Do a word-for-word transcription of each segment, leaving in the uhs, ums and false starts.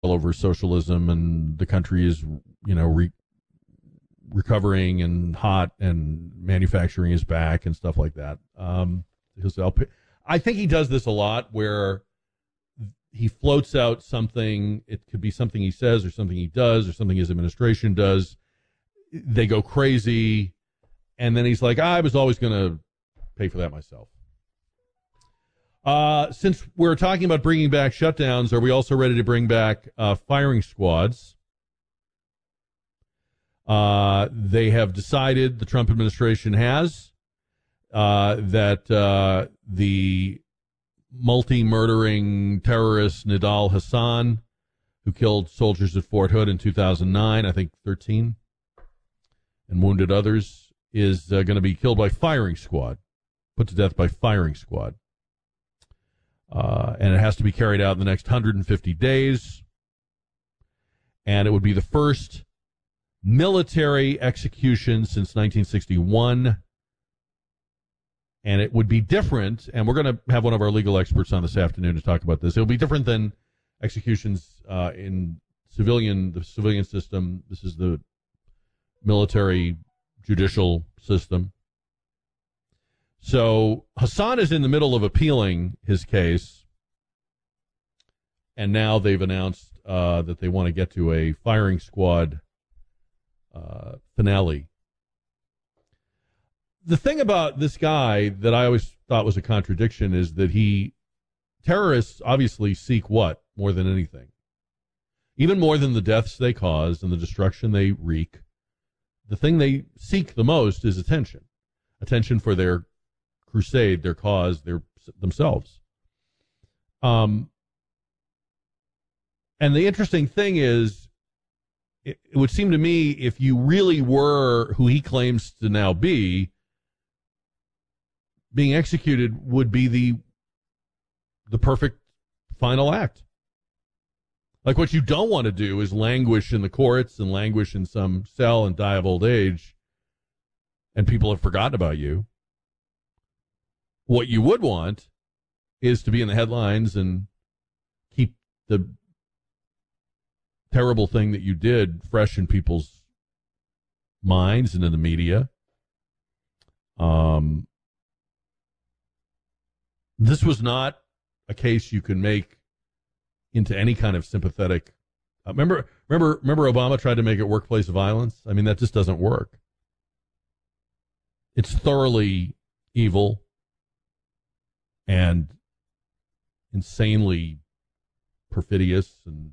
over socialism and the country is, you know, re- recovering and hot and manufacturing is back and stuff like that. Um, I think he does this a lot where he floats out something. It could be something he says or something he does or something his administration does. They go crazy. And then he's like, I was always going to pay for that myself. Uh, since we're talking about bringing back shutdowns, are we also ready to bring back uh, firing squads? Uh, they have decided, the Trump administration has, uh, that uh, the multi-murdering terrorist Nidal Hasan, who killed soldiers at Fort Hood in two thousand nine, I think thirteen, and wounded others, is uh, going to be killed by firing squad, put to death by firing squad. Uh, and it has to be carried out in the next one hundred fifty days. And it would be the first military execution since nineteen sixty-one. And it would be different, and we're going to have one of our legal experts on this afternoon to talk about this. It'll be different than executions uh, in civilian, the civilian system. This is the military judicial system. So Hasan is in the middle of appealing his case, and now they've announced uh, that they want to get to a firing squad uh, finale. The thing about this guy that I always thought was a contradiction is that he, terrorists obviously seek what more than anything? Even more than the deaths they cause and the destruction they wreak, the thing they seek the most is attention. Attention for their crusade, their cause, their themselves. Um, and the interesting thing is, it, it would seem to me if you really were who he claims to now be, being executed would be the the perfect final act. Like, what you don't want to do is languish in the courts and languish in some cell and die of old age, and people have forgotten about you. What you would want is to be in the headlines and keep the terrible thing that you did fresh in people's minds and in the media. Um, this was not a case you can make into any kind of sympathetic. Uh, remember, remember, remember, Obama tried to make it workplace violence. I mean, that just doesn't work. It's thoroughly evil and insanely perfidious, and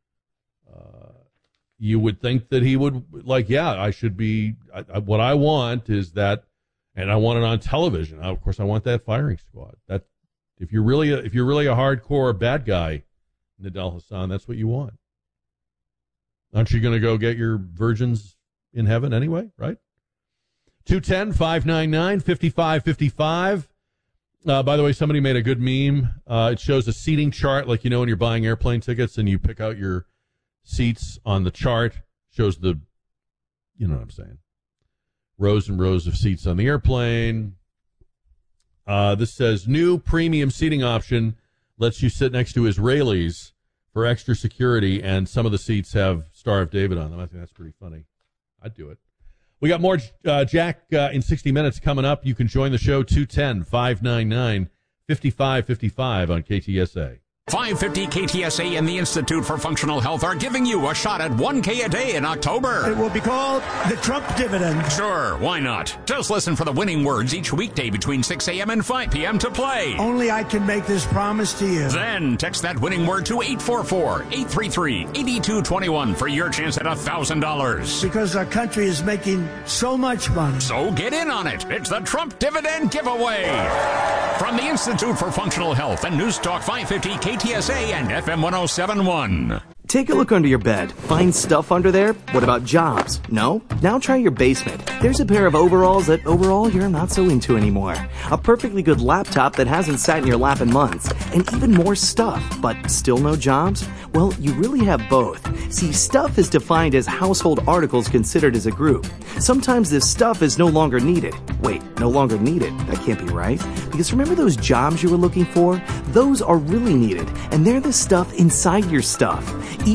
uh, you would think that he would, like, yeah, I should be, I, I, what I want is that, and I want it on television. Of course, I want that firing squad. That, if you're really, a, if you're really a hardcore bad guy, Nidal Hasan, that's what you want. Aren't you going to go get your virgins in heaven anyway, right? two one zero, five nine nine, five five five five. Uh, by the way, somebody made a good meme. Uh, it shows a seating chart, like, you know, when you're buying airplane tickets and you pick out your seats on the chart. Shows the, you know what I'm saying, rows and rows of seats on the airplane. Uh, this says, new premium seating option lets you sit next to Israelis for extra security, and some of the seats have Star of David on them. I think that's pretty funny. I'd do it. We got more uh, Jack uh, in sixty minutes coming up. You can join the show, two one zero, five nine nine, five five five five on K T S A. five fifty K T S A and the Institute for Functional Health are giving you a shot at one K a day in October. It will be called the Trump dividend. Sure, why not? Just listen for the winning words each weekday between six a.m. and five p.m. to play. Only I can make this promise to you. Then text that winning word to eight four four, eight three three, eight two two one for your chance at one thousand dollars. Because our country is making so much money. So get in on it. It's the Trump dividend giveaway. From the Institute for Functional Health and News Talk five fifty K T S A and F M one oh seven point one. Take a look under your bed. Find stuff under there? What about jobs? No? Now try your basement. There's a pair of overalls that overall you're not so into anymore. A perfectly good laptop that hasn't sat in your lap in months. And even more stuff, but still no jobs? Well, you really have both. See, stuff is defined as household articles considered as a group. Sometimes this stuff is no longer needed. Wait, no longer needed? That can't be right. Because remember those jobs you were looking for? Those are really needed, and they're the stuff inside your stuff.